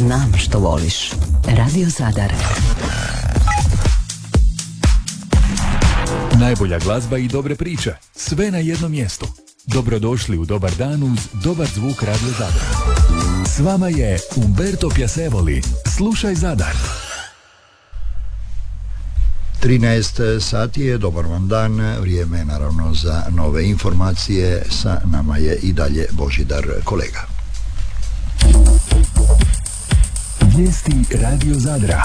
Znam što voliš. Radio Zadar. Najbolja glazba i dobre priče. Sve na jednom mjestu. Dobrodošli u Dobar dan uz dobar zvuk Radio Zadar. S vama je Umberto Piacevoli. Slušaj Zadar. 13 sati je, dobar vam dan, vrijeme je naravno za nove informacije, sa nama je i dalje Božidar kolega. Vijesti Radio Zadra.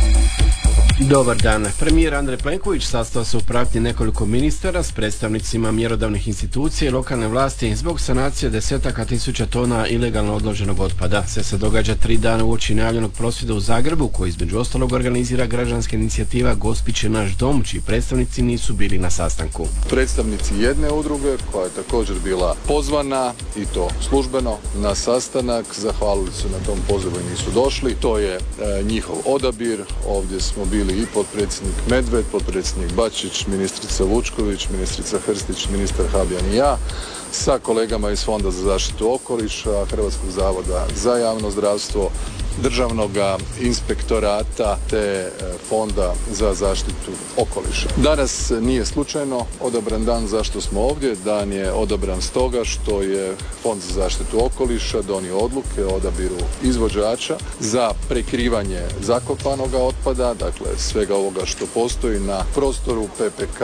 Dobar dan. Premijer Andrej Plenković sastao se u pratnji nekoliko ministara s predstavnicima mjerodavnih institucija i lokalne vlasti zbog sanacije desetaka tisuća tona ilegalno odloženog otpada. Sve se događa 3 dana uoči najavljenog prosvjeda u Zagrebu, koji između ostalog organizira građanska inicijativa Gospić je naš dom, čiji predstavnici nisu bili na sastanku. Predstavnici jedne udruge koja je također bila pozvana, i to službeno, na sastanak, zahvalili su na tom pozivu i nisu došli. To je njihov odabir. Ovdje smo bili i potpredsjednik Medved, potpredsjednik Bačić, ministrica Vučković, ministrica Hrstić, ministar Habijan i ja, sa kolegama iz Fonda za zaštitu okoliša, Hrvatskog zavoda za javno zdravstvo, Državnog inspektorata te Fonda za zaštitu okoliša. Danas nije slučajno odabran dan. Zašto smo ovdje? Dan je odabran stoga što je Fond za zaštitu okoliša donio odluke o odabiru izvođača za prekrivanje zakopanog otpada, dakle svega ovoga što postoji na prostoru PPK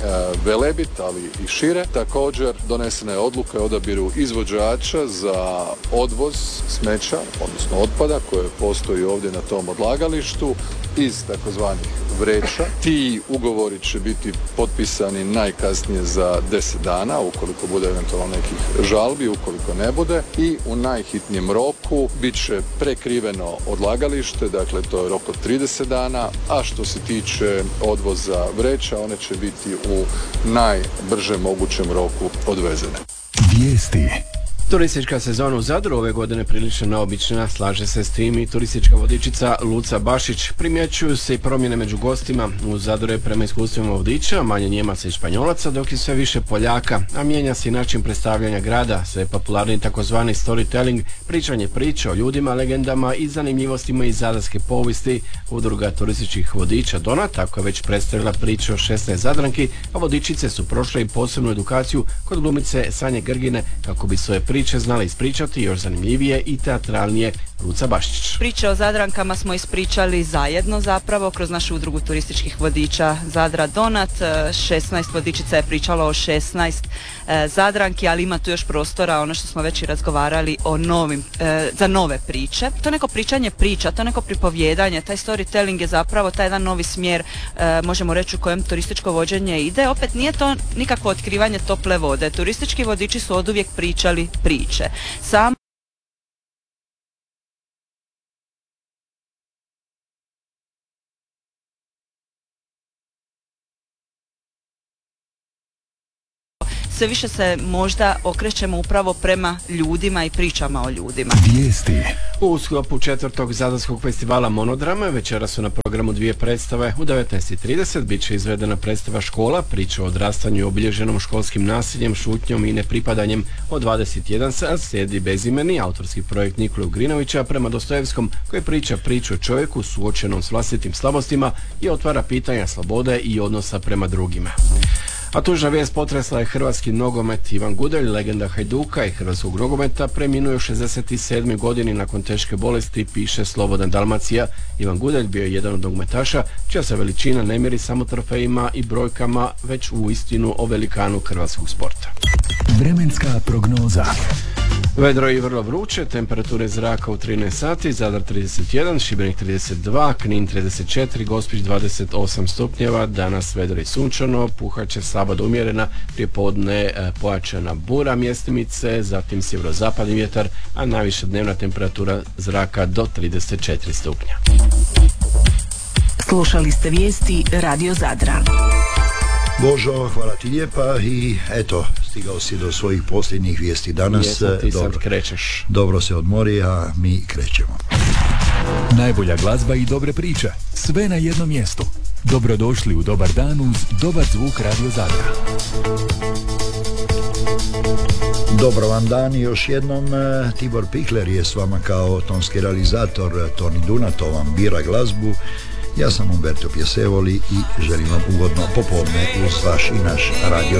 Velebit, ali i šire. Također donesena je odluka o odabiru izvođača za odvoz smeća, odnosno otpada koje postoji ovdje na tom odlagalištu iz takozvanih vreća. Ti ugovori će biti potpisani najkasnije za 10 dana, ukoliko bude eventualno nekih žalbi, ukoliko ne bude, i u najhitnijem roku bit će prekriveno odlagalište, dakle to je rok od 30 dana, a što se tiče odvoza vreća, one će biti u najbržem mogućem roku odvezene. Vijesti. Turistička sezona u Zadru ove godine prilično neobična, slaže se s tim i turistička vodičica Luca Bašić. Primjećuju se i promjene među gostima. U Zadru je prema iskustvima vodiča manje Njemaca i Španjolaca, dok je sve više Poljaka, a mijenja se i način predstavljanja grada, sve popularni takozvani storytelling, pričanje priča o ljudima, legendama i zanimljivostima iz zadarske povijesti. Udruga turističkih vodiča Donat tako je već predstavila priču o 16 Zadranki, a vodičice su prošle i posebnu edukaciju kod glumice Sanje Grgine kako bi svoje priče znali ispričati još zanimljivije i teatralnije. Luca Bašić. Priče o Zadrankama smo ispričali zajedno zapravo kroz našu udrugu turističkih vodiča Zadra Donat. 16 vodičica je pričalo o 16 Zadranki, ali ima tu još prostora, ono što smo već i razgovarali o za nove priče. To neko pričanje priča, to neko pripovjedanje, taj storytelling je zapravo taj jedan novi smjer, možemo reći, u kojem turističko vođenje ide. Opet nije to nikakvo otkrivanje tople vode. Turistički vodiči su oduvijek pričali priče. Sve više se možda okrećemo upravo prema ljudima i pričama o ljudima. Vijesti. U sklopu 4. Zadarskog festivala Monodrame večera su na programu 2 predstave. U 19:30 bit će izvedena predstava Škola, priča o odrastanju i obilježenom školskim nasiljem, šutnjom i nepripadanjem. Od 21 sat slijedi Bezimeni, autorski projekt Nikole Ugrinovića prema Dostojevskom, koji priča priču o čovjeku suočenom s vlastitim slabostima i otvara pitanja slobode i odnosa prema drugima. A tužna vijest potresla je hrvatski nogomet. Ivan Gudelj, legenda Hajduka i hrvatskog nogometa, preminuo u 67. godini nakon teške bolesti, piše Slobodna Dalmacija. Ivan Gudelj bio je jedan od nogometaša čija se veličina ne mjeri samo trofejima i brojkama, već u istinu o velikanu hrvatskog sporta. Vremenska prognoza. Vedro i vrlo vruće, temperature zraka u 13 sati, Zadar 31, Šibenik 32, Knin 34, Gospić 28 stupnjeva, danas vedro i sunčano, puhaće slabo do umjerena, prijepodne pojačana bura mjestimice, zatim sjeverozapadni vjetar, a najviša dnevna temperatura zraka do 34 stupnja. Slušali ste vijesti Radio Zadra. Božo, hvala ti lijepa i eto, stigao si do svojih posljednjih vijesti danas. Jesam, ti sad krećeš. Dobro se odmori, a mi krećemo. Najbolja glazba i dobre priče, sve na jednom mjestu. Dobrodošli u Dobar dan uz dobar zvuk Radio Zadra. Dobar vam dan i još jednom. Tibor Pikler je s vama kao tonski realizator. Toni Dunato vam bira glazbu. Ja sam Umberto Pjesevoli i želim vam ugodno popodne uz vaš i naš radio